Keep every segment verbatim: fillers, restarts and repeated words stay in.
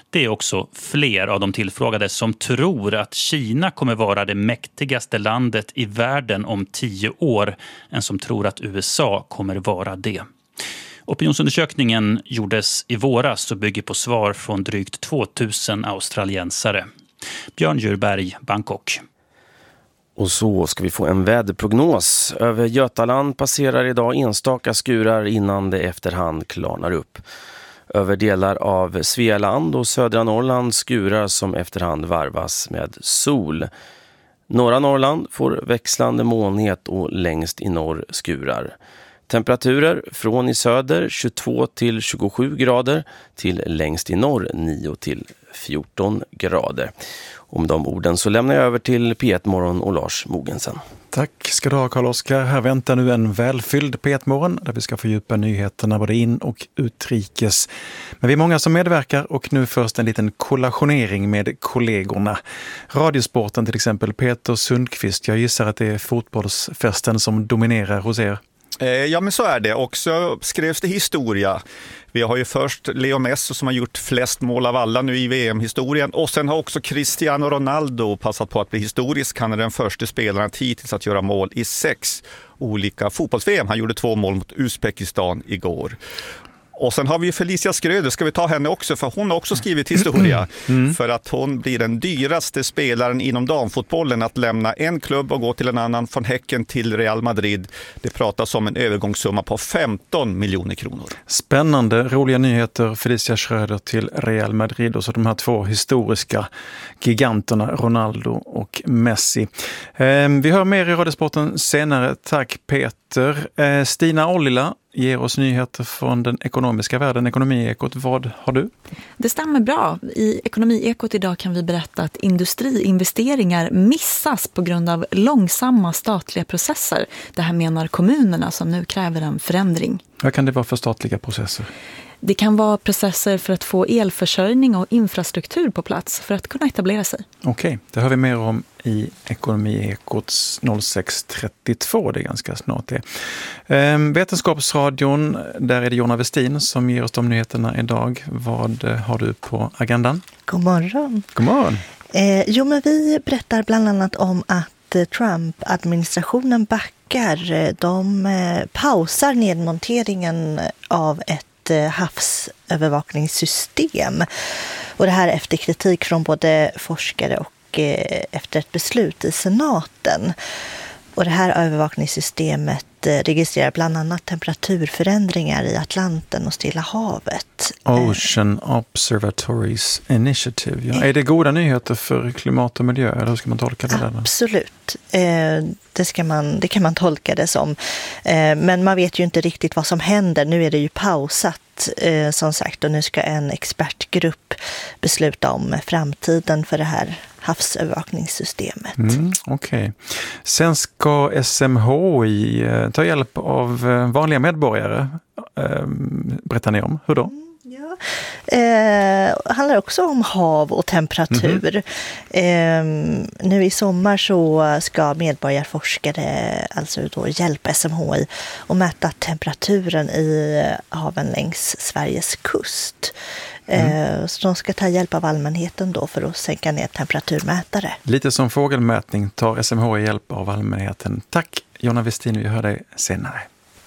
Det är också fler av de tillfrågade som tror att Kina kommer vara det mäktigaste landet i världen om tio år än som tror att U S A kommer vara det. Opinionsundersökningen gjordes i våras och bygger på svar från drygt tvåtusen australiensare. Björn Djurberg, Bangkok. Och så ska vi få en väderprognos. Över Götaland passerar idag enstaka skurar innan det efterhand klarnar upp. Över delar av Svealand och södra Norrland skurar som efterhand varvas med sol. Norra Norrland får växlande molnighet och längst i norr skurar. Temperaturer från i söder tjugotvå till tjugosju grader till längst i norr nio till fjorton grader. Om de orden så lämnar jag över till P ett Morgon och Lars Mogensen. Tack ska du ha, Carl-Oskar. Här väntar nu en välfylld P ett Morgon där vi ska fördjupa nyheterna både in- och utrikes. Men vi är många som medverkar och nu först en liten kollationering med kollegorna. Radiosporten till exempel, Peter Sundqvist. Jag gissar att det är fotbollsfesten som dominerar hos er. Ja, men så är det. Och så skrevs det historia. Vi har ju först Leo Messi som har gjort flest mål av alla nu i V M-historien. Och sen har också Cristiano Ronaldo passat på att bli historisk. Han är den första spelaren hittills att göra mål i sex olika fotbolls-V M. Han gjorde två mål mot Uzbekistan igår. Och sen har vi ju Felicia Skröder, ska vi ta henne också, för hon har också skrivit historia. Mm. För att hon blir den dyraste spelaren inom damfotbollen att lämna en klubb och gå till en annan, från Häcken till Real Madrid. Det pratas om en övergångssumma på femton miljoner kronor. Spännande, roliga nyheter. Felicia Skröder till Real Madrid och så de här två historiska giganterna Ronaldo och Messi. Eh, vi hör mer i Radiosporten senare. Tack Peter. Eh, Stina Ollila ger oss nyheter från den ekonomiska världen, Ekonomiekot. Vad har du? Det stämmer bra. I Ekonomiekot idag kan vi berätta att industriinvesteringar missas på grund av långsamma statliga processer. Det här menar kommunerna som nu kräver en förändring. Vad kan det vara för statliga processer? Det kan vara processer för att få elförsörjning och infrastruktur på plats för att kunna etablera sig. Okej, det hör vi mer om i Ekonomiekots noll sex trettiotvå, det är ganska snart det. Ehm, Vetenskapsradion, där är det Jonna Westin som ger oss de nyheterna idag. Vad har du på agendan? God morgon. God morgon. Eh, jo, men vi berättar bland annat om att Trump-administrationen backar. De eh, pausar nedmonteringen av ett havsövervakningssystem. Och det här efter kritik från både forskare och eh, efter ett beslut i senaten. Och det här övervakningssystemet registrerar bland annat temperaturförändringar i Atlanten och Stilla havet. Ocean Observatories Initiative. Ja. Är det goda nyheter för klimat och miljö? Eller hur ska man tolka det där? Absolut. Det, ska man, det kan man tolka det som. Men man vet ju inte riktigt vad som händer. Nu är det ju pausat som sagt och nu ska en expertgrupp besluta om framtiden för det här havsövervakningssystemet. Mm, Okej. Okay. Sen ska S M H I eh, ta hjälp av eh, vanliga medborgare. Eh, berättar ni om. Hur då? Mm, ja. eh, handlar också om hav och temperatur. Mm-hmm. Eh, nu i sommar så ska medborgarforskare alltså då hjälpa S M H I att mäta temperaturen i haven längs Sveriges kust. Mm. Så de ska ta hjälp av allmänheten då för att sänka ner temperaturmätare. Lite som fågelmätning tar S M H I hjälp av allmänheten. Tack Jonna Westin, vi hör dig senare.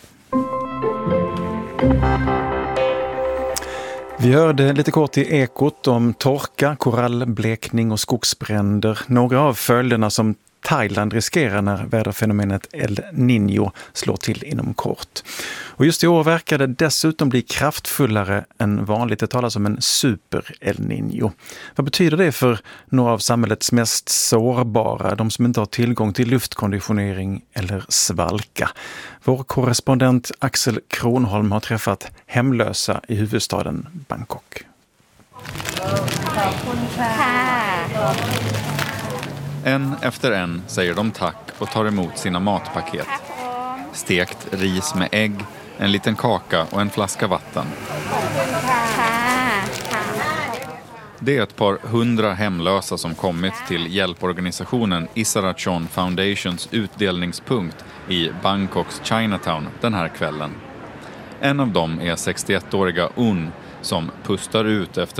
Vi hörde lite kort i Ekot om torka, korallblekning och skogsbränder. Några av följderna som Thailand riskerar när väderfenomenet El Niño slår till inom kort. Och just i år verkar det dessutom bli kraftfullare än vanligt. Det talas om en super El Niño. Vad betyder det för några av samhällets mest sårbara, de som inte har tillgång till luftkonditionering eller svalka? Vår korrespondent Axel Kronholm har träffat hemlösa i huvudstaden Bangkok. En efter en säger de tack och tar emot sina matpaket. Stekt ris med ägg, en liten kaka och en flaska vatten. Det är ett par hundra hemlösa som kommit till hjälporganisationen Isarachon Foundations utdelningspunkt i Bangkoks Chinatown den här kvällen. En av dem är sextioettåriga Un som pustar ut efter